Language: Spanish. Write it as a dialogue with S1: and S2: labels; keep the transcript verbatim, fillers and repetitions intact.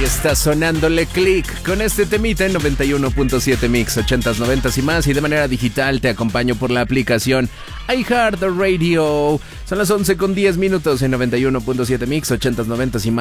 S1: Está sonándole click con este temita en noventa y uno punto siete Mix, ochentas, noventas y más. Y de manera digital te acompaño por la aplicación iHeartRadio. Son las once con diez minutos en noventa y uno punto siete Mix, ochentas, noventas y más.